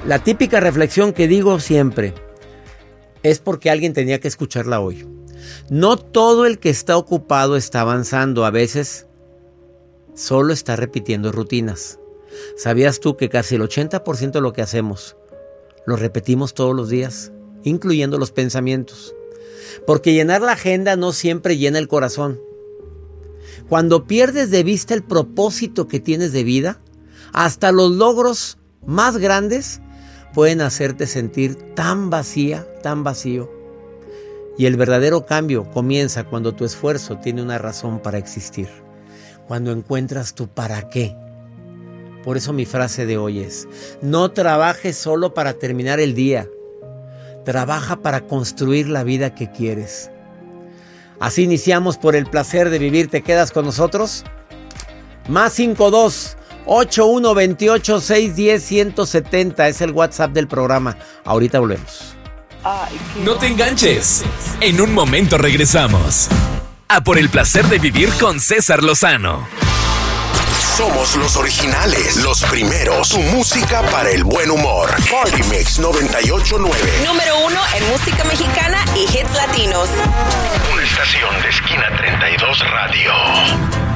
La típica reflexión que digo siempre es porque alguien tenía que escucharla hoy. No todo el que está ocupado está avanzando. A veces solo está repitiendo rutinas. ¿Sabías tú que casi el 80% de lo que hacemos lo repetimos todos los días, incluyendo los pensamientos? Porque llenar la agenda no siempre llena el corazón. Cuando pierdes de vista el propósito que tienes de vida, hasta los logros más grandes pueden hacerte sentir tan vacía, tan vacío. Y el verdadero cambio comienza cuando tu esfuerzo tiene una razón para existir. Cuando encuentras tu para qué. Por eso mi frase de hoy es: no trabajes solo para terminar el día. Trabaja para construir la vida que quieres. Así iniciamos por el placer de vivir. ¿Te quedas con nosotros? Más 52-8128-610-170 es el WhatsApp del programa. Ahorita volvemos. No te enganches. En un momento regresamos. A por el placer de vivir con César Lozano. Somos los originales, los primeros. Tu música para el buen humor. Party Mix 98.9. Número 1 en música mexicana y hits latinos. Una estación de Esquina 32 Radio.